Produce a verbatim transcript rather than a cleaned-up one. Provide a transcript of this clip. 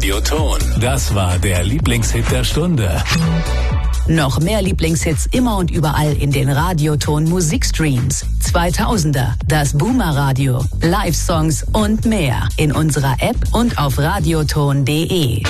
Radioton. Das war der Lieblingshit der Stunde. Noch mehr Lieblingshits immer und überall in den Radioton Musikstreams. zweitausender, das Boomer Radio, Live-Songs und mehr in unserer App und auf radioton punkt de.